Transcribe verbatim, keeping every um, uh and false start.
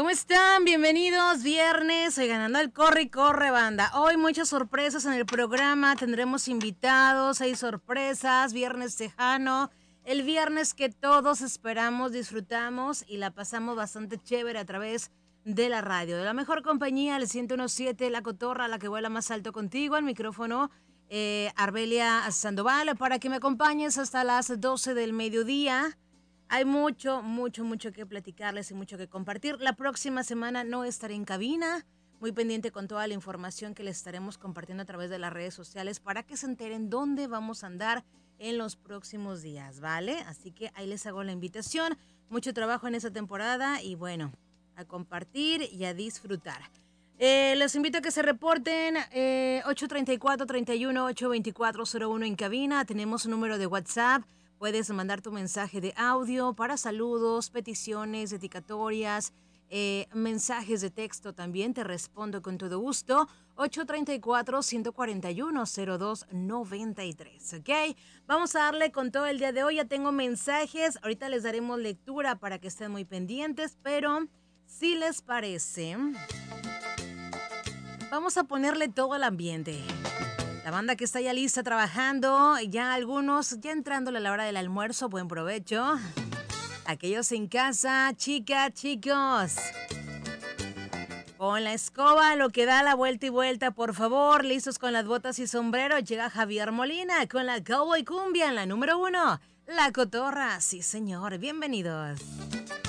¿Cómo están? Bienvenidos, viernes, hoy ganando el corre y corre, banda. Hoy muchas sorpresas en el programa, tendremos invitados, hay sorpresas, viernes tejano, el viernes que todos esperamos, disfrutamos y la pasamos bastante chévere a través de la radio. De la mejor compañía, el ciento uno punto siete, La Cotorra, la que vuela más alto contigo, al micrófono eh, Arbelia Sandoval, para que me acompañes hasta las doce del mediodía. Hay mucho, mucho, mucho que platicarles y mucho que compartir. La próxima semana no estaré en cabina, muy pendiente con toda la información que les estaremos compartiendo a través de las redes sociales para que se enteren dónde vamos a andar en los próximos días, ¿vale? Así que ahí les hago la invitación. Mucho trabajo en esta temporada y bueno, a compartir y a disfrutar. Eh, los invito a que se reporten eh, ocho treinta y cuatro, treinta y uno, ocho veinticuatro, cero uno en cabina. Tenemos un número de WhatsApp. Puedes mandar tu mensaje de audio para saludos, peticiones, dedicatorias, eh, mensajes de texto también. Te respondo con todo gusto. ocho treinta y cuatro, ciento cuarenta y uno, cero dos noventa y tres. ¿Ok? Vamos a darle con todo el día de hoy. Ya tengo mensajes. Ahorita les daremos lectura para que estén muy pendientes. Pero si les parece, vamos a ponerle todo el ambiente. La banda que está ya lista trabajando, ya algunos ya entrándole a la hora del almuerzo, buen provecho. Aquellos en casa, chicas, chicos, con la escoba, lo que da la vuelta y vuelta, por favor, listos con las botas y sombrero, llega Javier Molina con la Cowboy Cumbia en la número uno, La Cotorra, sí señor, bienvenidos.